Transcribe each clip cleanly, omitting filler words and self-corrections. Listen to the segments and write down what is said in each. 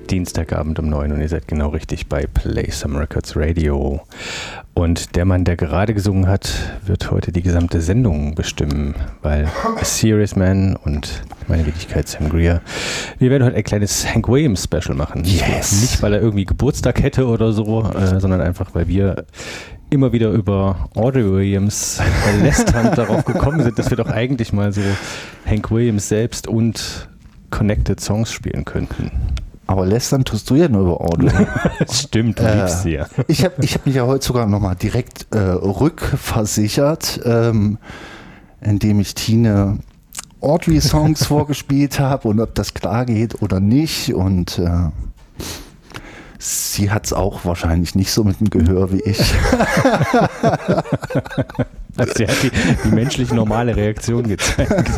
Dienstagabend um 9 und ihr seid genau richtig bei Play Some Records Radio. Und der Mann, der gerade gesungen hat, wird heute die gesamte Sendung bestimmen, weil A Serious Man und meine Wenigkeit Sam Greer, wir werden heute ein kleines Hank Williams Special machen. Yes! Nicht, weil er irgendwie Geburtstag hätte oder so, sondern einfach, weil wir immer wieder über Audrey Williams lästernd darauf gekommen sind, dass wir doch eigentlich mal so Hank Williams selbst und Connected Songs spielen könnten. Aber lästern tust du ja nur über Audrey. Stimmt, du liebst sie ja. Ich hab mich ja heute sogar nochmal direkt rückversichert, indem ich Tine Audrey-Songs vorgespielt habe und ob das klar geht oder nicht. Und sie hat es auch wahrscheinlich nicht so mit dem Gehör wie ich. Also sie hat die menschlich normale Reaktion gezeigt.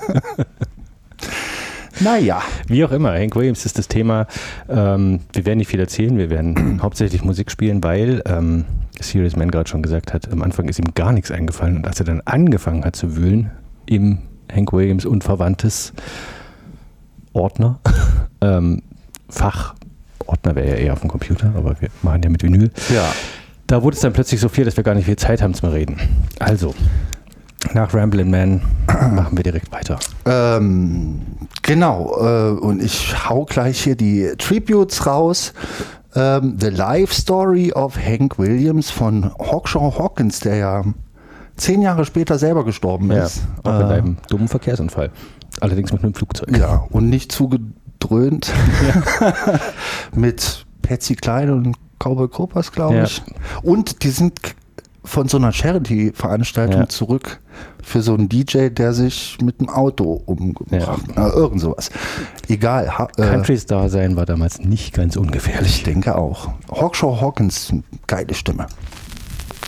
Naja. Wie auch immer, Hank Williams ist das Thema. Wir werden nicht viel erzählen, wir werden hauptsächlich Musik spielen, weil Serious Man gerade schon gesagt hat, am Anfang ist ihm gar nichts eingefallen und als er dann angefangen hat zu wühlen im Hank Williams und Verwandtes Ordner, Fachordner wäre ja eher auf dem Computer, aber wir machen ja mit Vinyl. Ja. Da wurde es dann plötzlich so viel, dass wir gar nicht viel Zeit haben zum Reden. Also, nach Ramblin' Man machen wir direkt weiter. Genau, und ich hau gleich hier die Tributes raus. The Life Story of Hank Williams von Hawkshaw Hawkins, der ja 10 Jahre später selber gestorben ist. Auch in einem dummen Verkehrsunfall. Allerdings mit einem Flugzeug. Ja, und nicht zugedröhnt. Mit Patsy Cline und Cowboy Copas, glaube ich. Und die sind von so einer Charity-Veranstaltung zurück für so einen DJ, der sich mit dem Auto umgebracht hat. Irgend sowas. Egal. Country-Star sein war damals nicht ganz ungefährlich. Ich denke auch. Hawkshaw Hawkins, geile Stimme.